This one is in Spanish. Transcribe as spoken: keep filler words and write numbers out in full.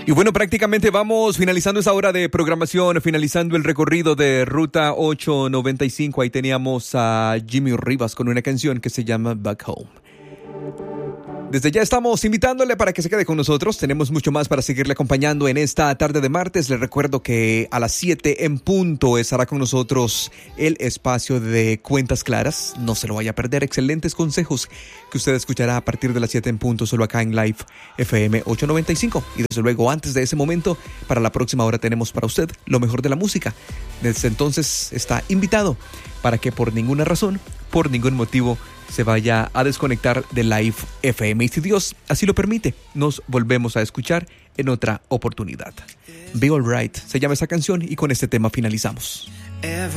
Y bueno, prácticamente vamos finalizando esa hora de programación, finalizando el recorrido de Ruta ochocientos noventa y cinco. Ahí teníamos a Jimmy Rivas con una canción que se llama Back Home. Desde ya estamos invitándole para que se quede con nosotros. Tenemos mucho más para seguirle acompañando en esta tarde de martes. Les recuerdo que a las siete en punto estará con nosotros el espacio de Cuentas Claras. No se lo vaya a perder. Excelentes consejos que usted escuchará a partir de las siete en punto solo acá en Live F M ochocientos noventa y cinco. Y desde luego, antes de ese momento, para la próxima hora tenemos para usted lo mejor de la música. Desde entonces está invitado para que por ninguna razón, por ningún motivo, se vaya a desconectar de Live F M. Y si Dios así lo permite, nos volvemos a escuchar en otra oportunidad. Be All Right se llama esa canción y con este tema finalizamos.